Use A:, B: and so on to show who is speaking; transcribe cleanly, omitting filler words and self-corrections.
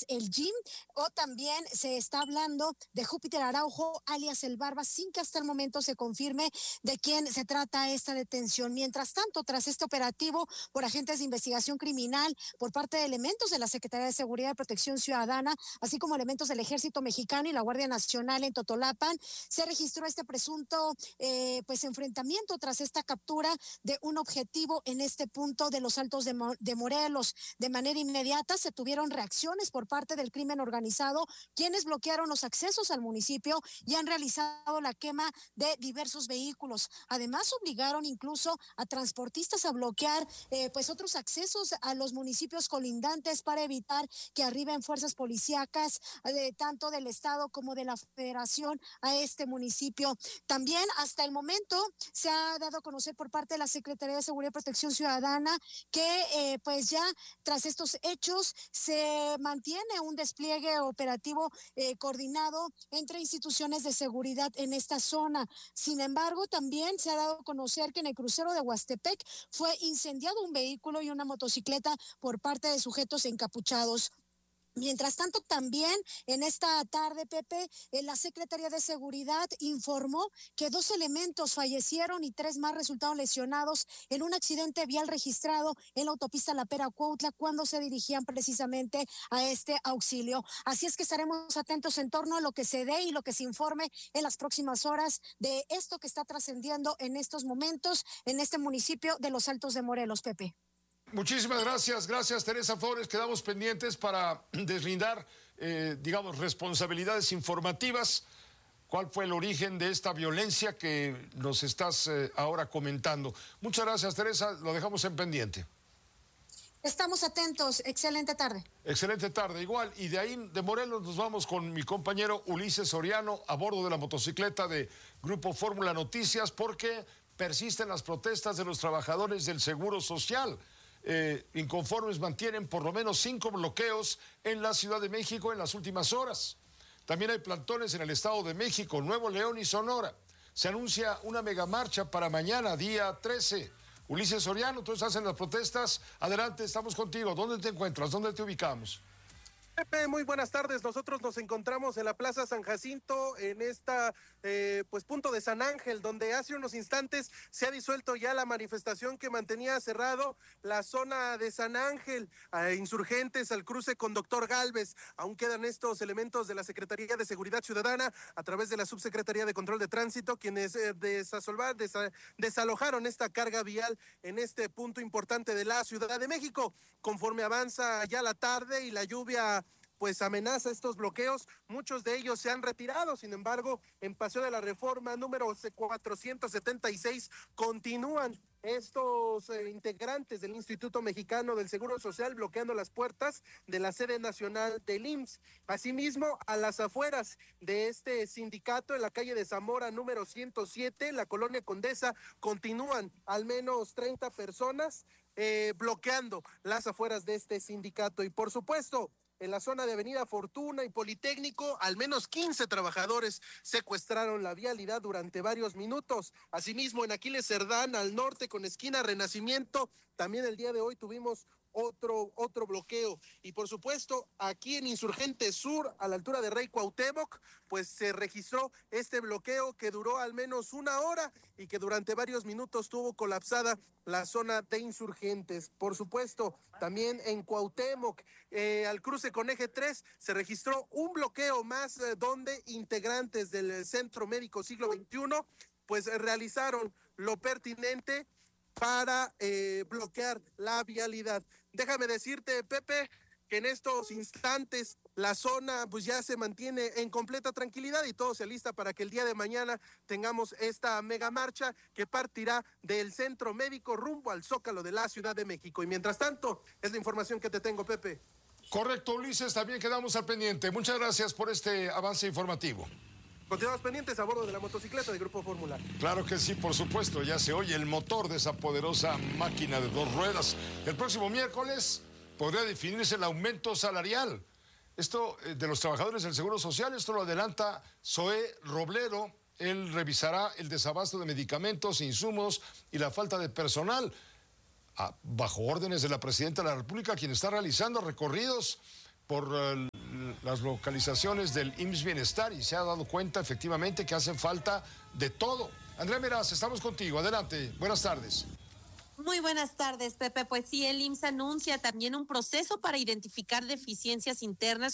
A: alias el Jim, o también se está hablando de Júpiter Araujo, alias el Barba, sin que hasta el momento se confirme de quién se trata esta detención. Mientras tanto, tras este operativo por agentes de investigación criminal por parte de elementos de la Secretaría de Seguridad y Protección Ciudadana, así como elementos del Ejército Mexicano y la Guardia Nacional en Totolapan, se registró este presunto enfrentamiento tras esta captura de un objetivo en este punto de los Altos de Morelos. De manera inmediata se tuvieron reacciones por parte del crimen organizado, quienes bloquearon los accesos al municipio y han realizado la quema de diversos vehículos. Además, obligaron incluso a transportistas a bloquear otros accesos a los municipios colindantes para evitar que arriben fuerzas policíacas tanto del estado como de la federación a este municipio. También hasta el momento se ha dado a conocer por parte de la Secretaría de Seguridad y Protección Ciudadana que ya tras estos hechos se mantiene un despliegue operativo coordinado entre instituciones de seguridad en esta zona. Sin embargo, también se ha dado a conocer que en el crucero de Huastepec fue incendiado un vehículo y una motocicleta por parte de sujetos encapuchados. Mientras tanto, también en esta tarde, Pepe, la Secretaría de Seguridad informó que 2 elementos fallecieron y 3 más resultaron lesionados en un accidente vial registrado en la autopista La Pera-Cuautla cuando se dirigían precisamente a este auxilio. Así es que estaremos atentos en torno a lo que se dé y lo que se informe en las próximas horas de esto que está trascendiendo en estos momentos en este municipio de Los Altos de Morelos, Pepe.
B: Muchísimas gracias Teresa Flores. Quedamos pendientes para deslindar, responsabilidades informativas. ¿Cuál fue el origen de esta violencia que nos estás ahora comentando? Muchas gracias, Teresa. Lo dejamos en pendiente.
A: Estamos atentos. Excelente tarde.
B: Excelente tarde, igual. Y de ahí, de Morelos, nos vamos con mi compañero Ulises Soriano a bordo de la motocicleta de Grupo Fórmula Noticias porque persisten las protestas de los trabajadores del Seguro Social. Inconformes mantienen por lo menos 5 bloqueos en la Ciudad de México en las últimas horas. También hay plantones en el Estado de México, Nuevo León y Sonora. Se anuncia una megamarcha para mañana, día 13. Ulises Soriano, entonces hacen las protestas. Adelante, estamos contigo. ¿Dónde te encuentras? ¿Dónde te ubicamos?
C: Pepe, muy buenas tardes. Nosotros nos encontramos en la Plaza San Jacinto, en esta punto de San Ángel, donde hace unos instantes se ha disuelto ya la manifestación que mantenía cerrado la zona de San Ángel, insurgentes al cruce con Doctor Gálvez. Aún quedan estos elementos de la Secretaría de Seguridad Ciudadana a través de la Subsecretaría de Control de Tránsito, quienes desalojaron esta carga vial en este punto importante de la Ciudad de México. Conforme avanza ya la tarde y la lluvia amenaza estos bloqueos, muchos de ellos se han retirado. Sin embargo, en Paseo de la Reforma número 476 continúan estos integrantes del Instituto Mexicano del Seguro Social bloqueando las puertas de la sede nacional del IMSS. Asimismo, a las afueras de este sindicato, en la calle de Zamora número 107, la colonia Condesa, continúan al menos 30 personas bloqueando las afueras de este sindicato. Y por supuesto, en la zona de Avenida Fortuna y Politécnico, al menos 15 trabajadores secuestraron la vialidad durante varios minutos. Asimismo, en Aquiles Cerdán, al norte, con esquina Renacimiento, también el día de hoy tuvimos otro bloqueo. Y por supuesto, aquí en Insurgente Sur, a la altura de Rey Cuauhtémoc, se registró este bloqueo que duró al menos 1 hora y que durante varios minutos tuvo colapsada la zona de Insurgentes. Por supuesto, también en Cuauhtémoc, al cruce con Eje 3, se registró un bloqueo más donde integrantes del Centro Médico Siglo XXI realizaron lo pertinente para bloquear la vialidad. Déjame decirte, Pepe, que en estos instantes la zona ya se mantiene en completa tranquilidad y todo se alista para que el día de mañana tengamos esta mega marcha que partirá del Centro Médico rumbo al Zócalo de la Ciudad de México. Y mientras tanto, es la información que te tengo, Pepe.
B: Correcto, Ulises, también quedamos al pendiente. Muchas gracias por este avance informativo.
C: Continuamos pendientes a bordo de la motocicleta de Grupo Fórmula.
B: Claro que sí, por supuesto, ya se oye el motor de esa poderosa máquina de 2 ruedas. El próximo miércoles podría definirse el aumento salarial. Esto de los trabajadores del Seguro Social, esto lo adelanta Zoé Robledo. Él revisará el desabasto de medicamentos, insumos y la falta de personal, bajo órdenes de la Presidenta de la República, quien está realizando recorridos por las localizaciones del IMSS Bienestar y se ha dado cuenta efectivamente que hace falta de todo. Andrea Meraz, estamos contigo. Adelante. Buenas tardes.
D: Muy buenas tardes, Pepe. Pues sí, el IMSS anuncia también un proceso para identificar deficiencias internas